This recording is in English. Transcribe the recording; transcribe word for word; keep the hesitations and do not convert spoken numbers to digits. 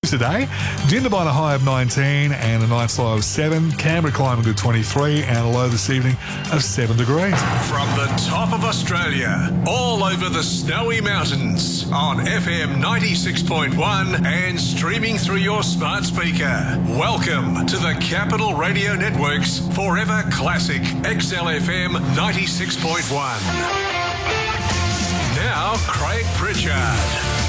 today. Jindabyne a high of nineteen and a night's low of seven. Canberra climbing to twenty-three and a low this evening of seven degrees. From the top of Australia, all over the snowy mountains, on F M ninety-six point one and streaming through your smart speaker. Welcome to the Capital Radio Network's Forever Classic X L F M ninety-six point one. Now, Craig Pritchard.